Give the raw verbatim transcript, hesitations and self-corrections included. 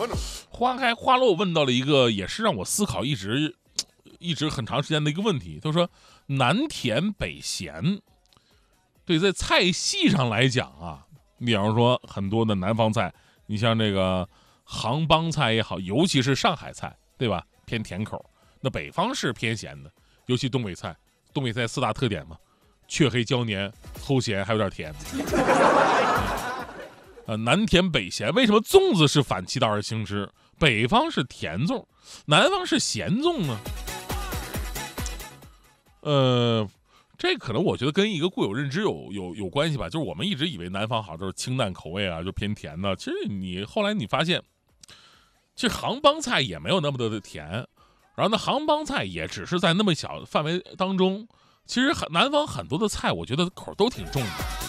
花开花落问到了一个也是让我思考一直一直很长时间的一个问题，他说南甜北咸。对，在菜系上来讲啊，你比方说很多的南方菜，你像这个杭帮菜也好，尤其是上海菜，对吧？偏甜口，那北方是偏咸的，尤其东北菜。东北菜四大特点嘛，雀黑椒黏、齁咸，还有点甜。呃，南甜北咸，为什么粽子是反其道而行之？北方是甜粽，南方是咸粽呢？呃，这可能我觉得跟一个固有认知有有有关系吧。就是我们一直以为南方好都是清淡口味啊，就偏甜的。其实你后来你发现，其实杭帮菜也没有那么多的甜，然后呢，杭帮菜也只是在那么小范围当中。其实很南方很多的菜，我觉得口都挺重的。